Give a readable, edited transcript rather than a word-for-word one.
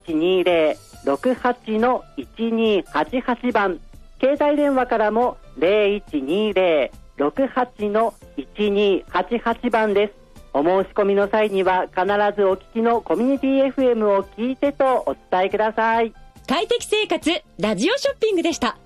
0120-68-1288 番、携帯電話からも0120-68-1288 番です。お申し込みの際には必ずお聞きのコミュニティ FM を聞いてとお伝えください。 快適生活ラジオショッピングでした。